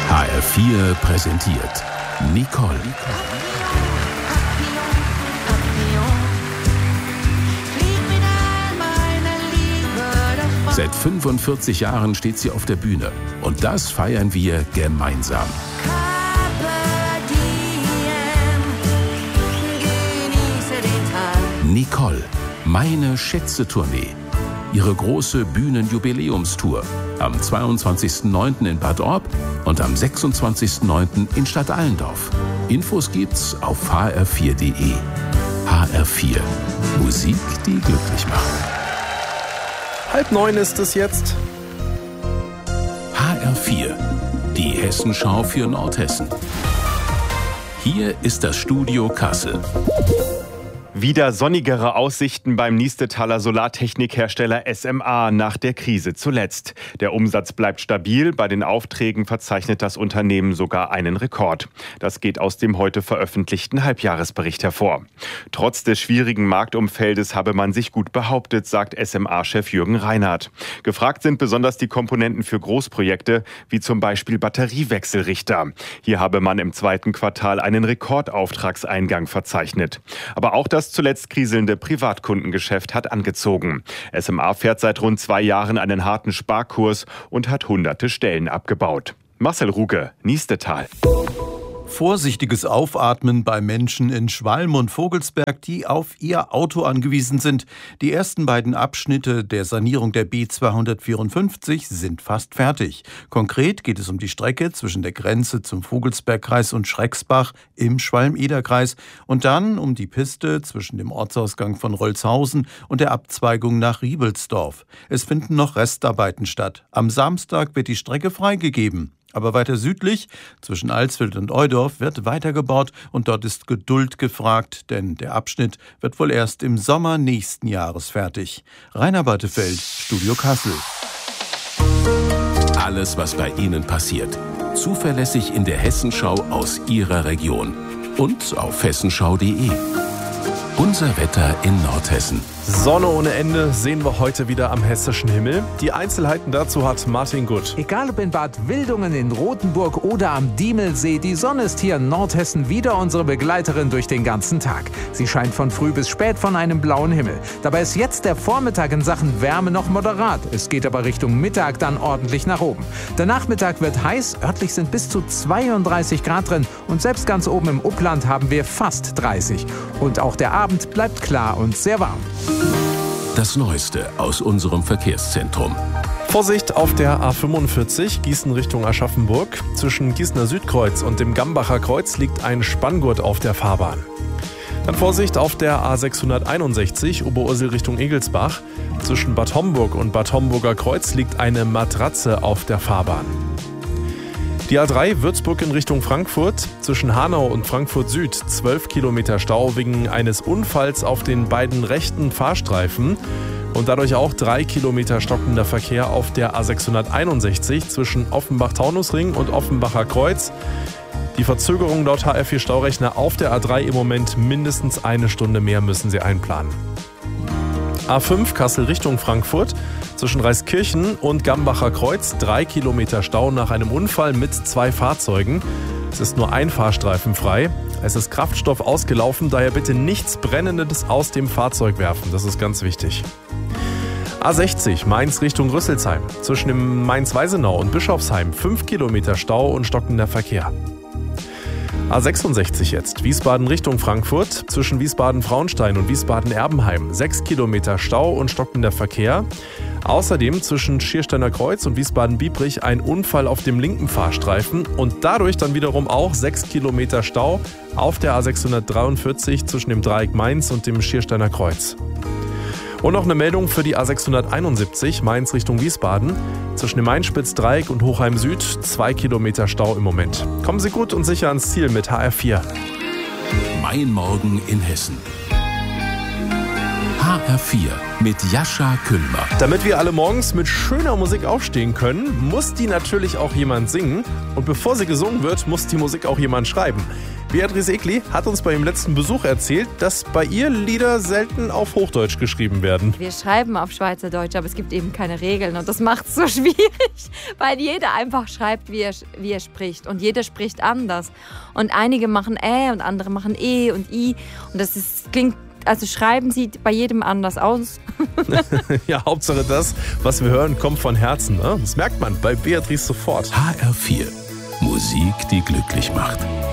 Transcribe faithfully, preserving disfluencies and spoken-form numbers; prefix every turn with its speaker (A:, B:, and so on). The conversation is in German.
A: H R vier präsentiert Nicole. Seit fünfundvierzig Jahren steht sie auf der Bühne. Und das feiern wir gemeinsam. Nicole, meine Schätze-Tournee. Ihre große Bühnenjubiläumstour. Am zweiundzwanzigsten neunten in Bad Orb und am sechsundzwanzigsten neunten in Stadt Allendorf. Infos gibt's auf h r vier punkt d e. H R vier. Musik, die glücklich macht.
B: Halb neun ist es jetzt.
A: H R vier. Die Hessenschau für Nordhessen. Hier ist das Studio Kassel.
C: Wieder sonnigere Aussichten beim Niestetaler Solartechnikhersteller S M A nach der Krise zuletzt. Der Umsatz bleibt stabil, bei den Aufträgen verzeichnet das Unternehmen sogar einen Rekord. Das geht aus dem heute veröffentlichten Halbjahresbericht hervor. Trotz des schwierigen Marktumfeldes habe man sich gut behauptet, sagt S M A-Chef Jürgen Reinhardt. Gefragt sind besonders die Komponenten für Großprojekte, wie zum Beispiel Batteriewechselrichter. Hier habe man im zweiten Quartal einen Rekordauftragseingang verzeichnet. Aber auch das zuletzt kriselnde Privatkundengeschäft hat angezogen. S M A fährt seit rund zwei Jahren einen harten Sparkurs und hat hunderte Stellen abgebaut. Marcel Ruge, Niestetal.
D: Vorsichtiges Aufatmen bei Menschen in Schwalm und Vogelsberg, die auf ihr Auto angewiesen sind. Die ersten beiden Abschnitte der Sanierung der B zweihundertvierundfünfzig sind fast fertig. Konkret geht es um die Strecke zwischen der Grenze zum Vogelsbergkreis und Schrecksbach im Schwalm-Eder-Kreis und dann um die Piste zwischen dem Ortsausgang von Rolzhausen und der Abzweigung nach Riebelsdorf. Es finden noch Restarbeiten statt. Am Samstag wird die Strecke freigegeben. Aber weiter südlich, zwischen Alsfeld und Eudorf, wird weitergebaut und dort ist Geduld gefragt, denn der Abschnitt wird wohl erst im Sommer nächsten Jahres fertig. Rainer Bartefeld, Studio Kassel.
A: Alles, was bei Ihnen passiert. Zuverlässig in der Hessenschau aus Ihrer Region. Und auf hessenschau punkt d e. Unser Wetter in Nordhessen.
B: Sonne ohne Ende sehen wir heute wieder am hessischen Himmel. Die Einzelheiten dazu hat Martin Gutt.
E: Egal ob in Bad Wildungen, in Rothenburg oder am Diemelsee, die Sonne ist hier in Nordhessen wieder unsere Begleiterin durch den ganzen Tag. Sie scheint von früh bis spät von einem blauen Himmel. Dabei ist jetzt der Vormittag in Sachen Wärme noch moderat. Es geht aber Richtung Mittag dann ordentlich nach oben. Der Nachmittag wird heiß, örtlich sind bis zu zweiunddreißig Grad drin und selbst ganz oben im Upland haben wir fast dreißig. Und auch der Abend bleibt klar und sehr warm.
A: Das Neueste aus unserem Verkehrszentrum.
B: Vorsicht auf der A fünfundvierzig, Gießen Richtung Aschaffenburg. Zwischen Gießener Südkreuz und dem Gambacher Kreuz liegt ein Spanngurt auf der Fahrbahn. Dann Vorsicht auf der A sechshunderteinundsechzig, Oberursel Richtung Egelsbach. Zwischen Bad Homburg und Bad Homburger Kreuz liegt eine Matratze auf der Fahrbahn. Die A drei Würzburg in Richtung Frankfurt, zwischen Hanau und Frankfurt Süd, zwölf Kilometer Stau wegen eines Unfalls auf den beiden rechten Fahrstreifen und dadurch auch drei Kilometer stockender Verkehr auf der A sechshunderteinundsechzig zwischen Offenbach-Taunusring und Offenbacher Kreuz. Die Verzögerung laut H R vier Staurechner auf der A drei im Moment mindestens eine Stunde mehr müssen Sie einplanen. A fünf Kassel Richtung Frankfurt, zwischen Reiskirchen und Gambacher Kreuz, drei Kilometer Stau nach einem Unfall mit zwei Fahrzeugen. Es ist nur ein Fahrstreifen frei. Es ist Kraftstoff ausgelaufen, daher bitte nichts Brennendes aus dem Fahrzeug werfen. Das ist ganz wichtig. A sechzig Mainz Richtung Rüsselsheim, zwischen dem Mainz-Weisenau und Bischofsheim, fünf Kilometer Stau und stockender Verkehr. A sechsundsechzig jetzt, Wiesbaden Richtung Frankfurt, zwischen Wiesbaden-Frauenstein und Wiesbaden-Erbenheim, sechs Kilometer Stau und stockender Verkehr. Außerdem zwischen Schiersteiner Kreuz und Wiesbaden-Biebrich ein Unfall auf dem linken Fahrstreifen und dadurch dann wiederum auch sechs Kilometer Stau auf der A sechshundertdreiundvierzig zwischen dem Dreieck Mainz und dem Schiersteiner Kreuz. Und noch eine Meldung für die A sechshunderteinundsiebzig Mainz Richtung Wiesbaden. Zwischen dem Mainspitz-Dreieck und Hochheim Süd zwei Kilometer Stau im Moment. Kommen Sie gut und sicher ans Ziel mit H R vier.
A: Mein Morgen in Hessen. H H R vier mit Jascha Küllmer.
B: Damit wir alle morgens mit schöner Musik aufstehen können, muss die natürlich auch jemand singen. Und bevor sie gesungen wird, muss die Musik auch jemand schreiben. Beatrice Egli hat uns bei ihrem letzten Besuch erzählt, dass bei ihr Lieder selten auf Hochdeutsch geschrieben werden.
F: Wir schreiben auf Schweizerdeutsch, aber es gibt eben keine Regeln. Und das macht es so schwierig, weil jeder einfach schreibt, wie er, wie er spricht. Und jeder spricht anders. Und einige machen Ä und andere machen E und I. Und das ist, klingt, also schreiben sieht bei jedem anders aus.
B: Ja, Hauptsache das, was wir hören, kommt von Herzen. Ne? Das merkt man bei Beatrice sofort.
A: H R vier. Musik, die glücklich macht.